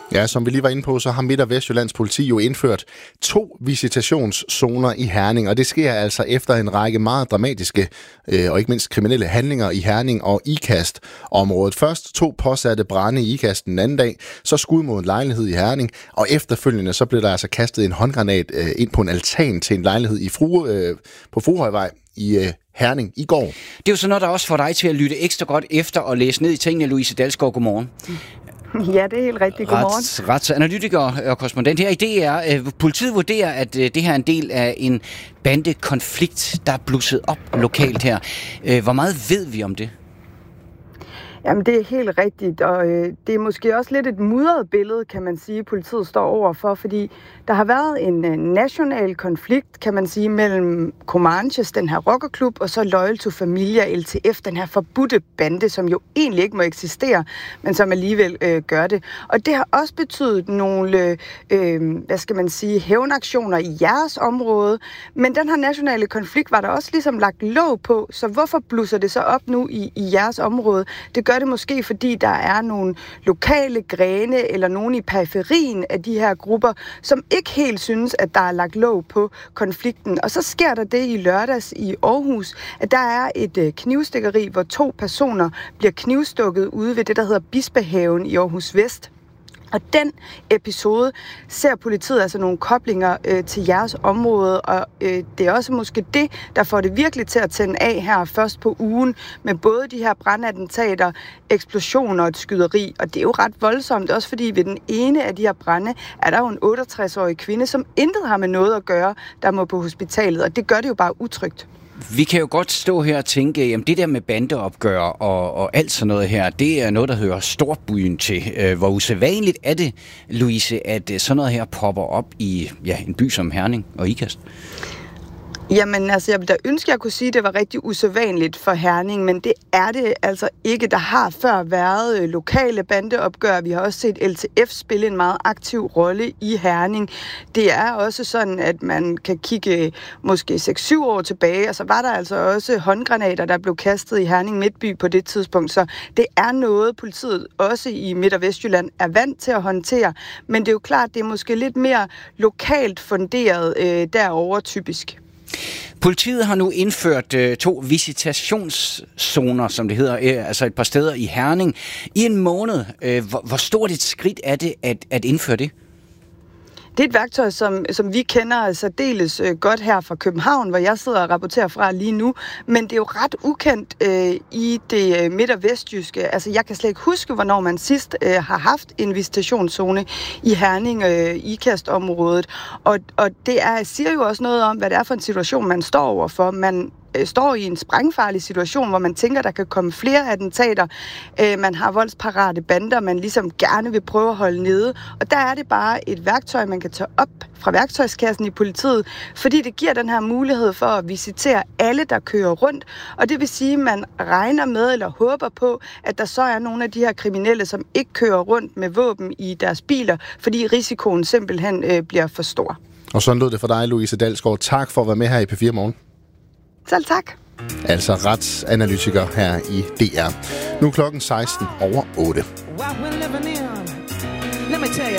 Ja, som vi lige var inde på, så har Midt- og Vestjyllands politi jo indført 2 visitationszoner i Herning, og det sker altså efter en række meget dramatiske og ikke mindst kriminelle handlinger i Herning og Ikast-området. Først 2 påsatte brande i Ikast den anden dag, så skud mod en lejlighed i Herning, og efterfølgende så blev der altså kastet en håndgranat ind på en altan til en lejlighed på Fruehøjvej i Herning i går. Det er jo sådan noget, der også får dig til at lytte ekstra godt efter og læse ned i tingene. Louise Dalsgaard, godmorgen. Ja, det er helt rigtigt. Godmorgen. Retsanalytiker og korrespondent her i DR. Politiet vurderer, at det her er en del af en bandekonflikt, der er blusset op lokalt her. Hvor meget ved vi om det? Jamen, det er helt rigtigt, og det er måske også lidt et mudret billede, kan man sige, politiet står overfor, fordi der har været en national konflikt, kan man sige, mellem Comanches, den her rockerklub, og så Loyal to Familia, LTF, den her forbudte bande, som jo egentlig ikke må eksistere, men som alligevel gør det. Og det har også betydet nogle, hævnaktioner i jeres område, men den her nationale konflikt var der også ligesom lagt låg på, så hvorfor blusser det så op nu i jeres område? Det gør det måske, fordi der er nogle lokale grene eller nogen i periferien af de her grupper, som ikke helt synes, at der er lagt låg på konflikten. Og så sker der det i lørdags i Aarhus, at der er et knivstikkeri, hvor 2 personer bliver knivstukket ude ved det, der hedder Bispehaven i Aarhus Vest. Og den episode ser politiet altså nogle koblinger til jeres område, og det er også måske det, der får det virkelig til at tænde af her først på ugen, med både de her brandattentater, eksplosioner og et skyderi. Og det er jo ret voldsomt, også fordi ved den ene af de her brande er der jo en 68-årig kvinde, som intet har med noget at gøre, der må på hospitalet, og det gør det jo bare utrygt. Vi kan jo godt stå her og tænke, jamen det der med bandeopgør og alt sådan noget her, det er noget, der hører storbyen til. Hvor usædvanligt er det, Louise, at sådan noget her popper op i en by som Herning og Ikast? Jamen, altså, jeg ville da ønske, at jeg kunne sige, at det var rigtig usædvanligt for Herning, men det er det altså ikke. Der har før været lokale bandeopgør. Vi har også set LTF spille en meget aktiv rolle i Herning. Det er også sådan, at man kan kigge måske 6-7 år tilbage, og så var der altså også håndgranater, der blev kastet i Herning Midtby på det tidspunkt. Så det er noget, politiet også i Midt- og Vestjylland er vant til at håndtere, men det er jo klart, det er måske lidt mere lokalt funderet derovre typisk. Politiet har nu indført 2 visitationszoner, som det hedder, altså et par steder i Herning, i en måned. Hvor stort et skridt er det at indføre det? Det er et værktøj, som vi kender særdeles godt her fra København, hvor jeg sidder og rapporterer fra lige nu. Men det er jo ret ukendt i det midt- og vestjyske. Altså, jeg kan slet ikke huske, hvornår man sidst har haft en visitationszone i Herning Ikast-området. Og det siger jo også noget om, hvad det er for en situation, man står overfor. Man står i en sprængfarlig situation, hvor man tænker, der kan komme flere attentater. Man har voldsparate bander, man ligesom gerne vil prøve at holde nede. Og der er det bare et værktøj, man kan tage op fra værktøjskassen i politiet, fordi det giver den her mulighed for at visitere alle, der kører rundt. Og det vil sige, at man regner med eller håber på, at der så er nogle af de her kriminelle, som ikke kører rundt med våben i deres biler, fordi risikoen simpelthen bliver for stor. Og sådan lød det for dig, Louise Dalsgaard. Tak for at være med her i P4 Morgen. Selv tak. Altså retsanalytiker her i DR. Nu er klokken 16:08. Let me tell you,